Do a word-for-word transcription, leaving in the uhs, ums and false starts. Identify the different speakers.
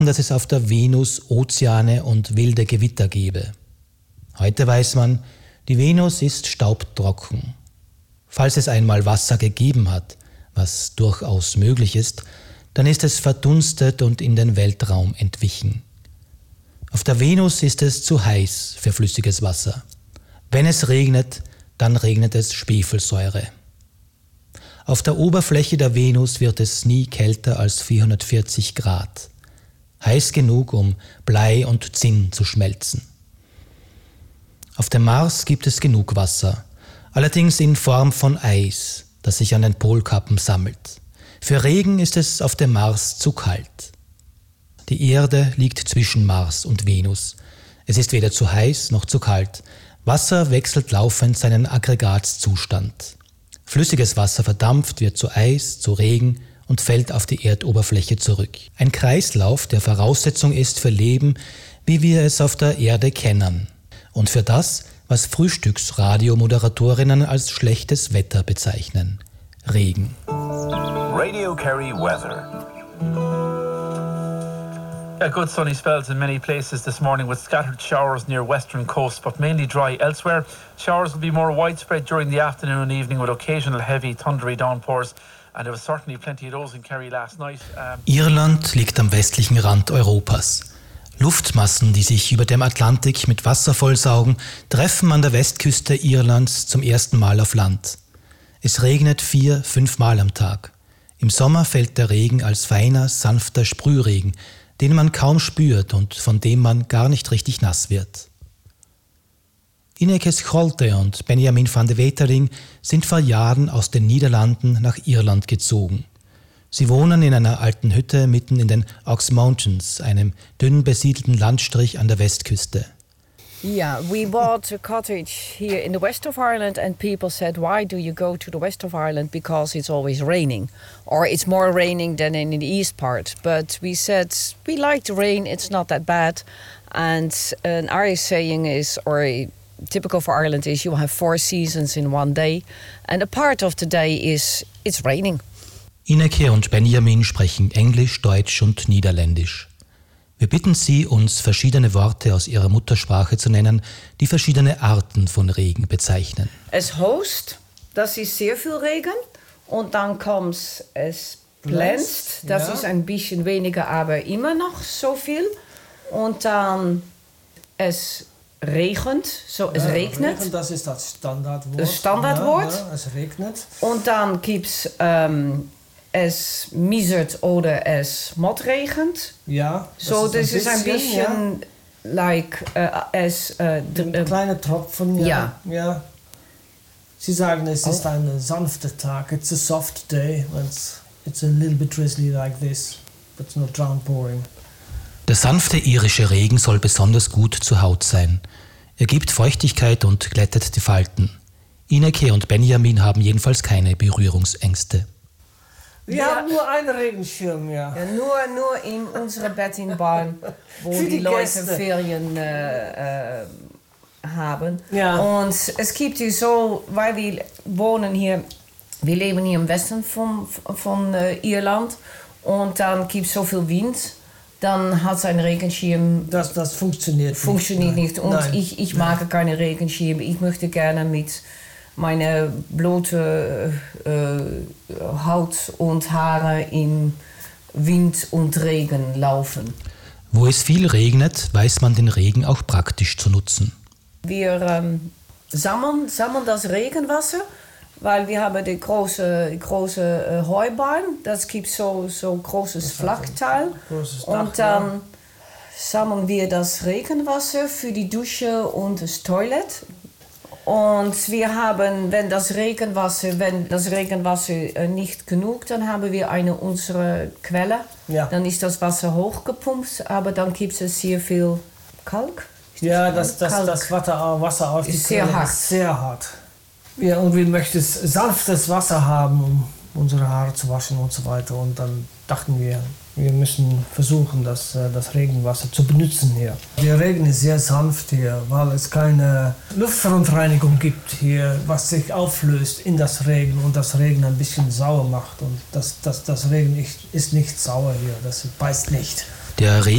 Speaker 1: dass es auf der Venus Ozeane und wilde Gewitter gebe. Heute weiß man, die Venus ist staubtrocken. Falls es einmal Wasser gegeben hat, was durchaus möglich ist, dann ist es verdunstet und in den Weltraum entwichen. Auf der Venus ist es zu heiß für flüssiges Wasser. Wenn es regnet, dann regnet es Schwefelsäure. Auf der Oberfläche der Venus wird es nie kälter als vierhundertvierzig Grad. Heiß genug, um Blei und Zinn zu schmelzen. Auf dem Mars gibt es genug Wasser, allerdings in Form von Eis, das sich an den Polkappen sammelt. Für Regen ist es auf dem Mars zu kalt. Die Erde liegt zwischen Mars und Venus. Es ist weder zu heiß noch zu kalt. Wasser wechselt laufend seinen Aggregatzustand. Flüssiges Wasser verdampft, wird zu Eis, zu Regen und fällt auf die Erdoberfläche zurück. Ein Kreislauf, der Voraussetzung ist für Leben, wie wir es auf der Erde kennen. Und für das, was Frühstücksradiomoderatorinnen als schlechtes Wetter bezeichnen. Regen.
Speaker 2: Radio Kerry weather. Yeah, good sunny spells in many places this morning with scattered showers near western coast, but mainly dry elsewhere. Showers will be more widespread during the afternoon and evening with occasional heavy thundery downpours. And there was certainly plenty of those in Kerry last night. Um
Speaker 1: Irland liegt am westlichen Rand Europas. Luftmassen, die sich über dem Atlantik mit Wasser vollsaugen, treffen an der Westküste Irlands zum ersten Mal auf Land. Es regnet vier, fünf Mal am Tag. Im Sommer fällt der Regen als feiner, sanfter Sprühregen, den man kaum spürt und von dem man gar nicht richtig nass wird. Ineke Scholte und Benjamin van de Wetering sind vor Jahren aus den Niederlanden nach Irland gezogen. Sie wohnen in einer alten Hütte mitten in den Ox Mountains, einem dünn besiedelten Landstrich an der Westküste.
Speaker 3: Yeah, we bought a cottage here in the west of Ireland and people said, why do you go to the west of Ireland? Because it's always raining, or it's more raining than in the east part. But we said, we like the rain, it's not that bad. And an Irish saying is, or a, typical for Ireland is, you have four seasons in one day. And a part of the day is, it's raining.
Speaker 1: Ineke und Benjamin sprechen Englisch, Deutsch und Niederländisch. Wir bitten Sie, uns verschiedene Worte aus Ihrer Muttersprache zu nennen, die verschiedene Arten von Regen bezeichnen.
Speaker 3: Es host, das ist sehr viel Regen. Und dann kommt es blänzt, das ja. ist ein bisschen weniger, aber immer noch so viel. Und dann es regnet, so es ja, regnet.
Speaker 4: Regen, das ist das Standardwort.
Speaker 3: Das Standardwort.
Speaker 4: Ja, ja, es regnet.
Speaker 3: Und dann gibt es ähm, es miezert oder es motregent.
Speaker 4: Ja, das
Speaker 3: so,
Speaker 4: ist
Speaker 3: das
Speaker 4: ein
Speaker 3: ist ein bisschen,
Speaker 4: ja.
Speaker 3: like, uh, es... Uh,
Speaker 4: ein kleiner Tropfen, ja.
Speaker 3: ja.
Speaker 4: ja. Sie sagen, es ist ein sanfter Tag. It's a soft day. It's, it's a little bit drizzly like this, but it's not downpouring.
Speaker 1: Der sanfte irische Regen soll besonders gut zur Haut sein. Er gibt Feuchtigkeit und glättet die Falten. Ineke und Benjamin haben jedenfalls keine Berührungsängste.
Speaker 4: Wir ja. haben nur einen Regenschirm, ja.
Speaker 3: ja nur, nur in unserer Bettingbahn, wo die, die Leute Ferien äh, äh, haben.
Speaker 4: Ja.
Speaker 3: Und es gibt hier so, weil wir wohnen hier, wir leben hier im Westen von, von äh, Irland und dann gibt es so viel Wind, dann hat ein Regenschirm...
Speaker 4: Das, das funktioniert,
Speaker 3: funktioniert nicht.
Speaker 4: nicht.
Speaker 3: Und
Speaker 4: Nein.
Speaker 3: ich, ich mag keine Regenschirm. Ich möchte gerne mit meine blote äh, Haut und Haare im Wind und Regen laufen.
Speaker 1: Wo es viel regnet, weiß man den Regen auch praktisch zu nutzen.
Speaker 3: Wir ähm, sammeln, sammeln das Regenwasser, weil wir haben die große, große äh, Heubahn. Das gibt so so großes Flachteil.
Speaker 4: Großes Dach,
Speaker 3: und dann
Speaker 4: ja.
Speaker 3: sammeln wir das Regenwasser für die Dusche und das Toilette. Und wir haben, wenn das Regenwasser, wenn das Regenwasser nicht genug, dann haben wir eine unsere Quelle.
Speaker 4: Ja.
Speaker 3: Dann ist das Wasser hochgepumpt, aber dann gibt es sehr viel Kalk.
Speaker 4: Ja, das, das,
Speaker 3: Kalk.
Speaker 4: das Wasser, Wasser auf die
Speaker 3: ist sehr
Speaker 4: Quelle
Speaker 3: hart.
Speaker 4: ist sehr hart. Ja, und wir möchten sanftes Wasser haben, um unsere Haare zu waschen und so weiter. Und dann dachten wir, wir müssen versuchen, das, das Regenwasser zu benutzen hier. Der Regen ist sehr sanft hier, weil es keine Luftfrontreinigung gibt hier, was sich auflöst in das Regen und das Regen ein bisschen sauer macht. Und das, das, das Regen ist nicht sauer hier, das beißt nicht.
Speaker 1: Der Regen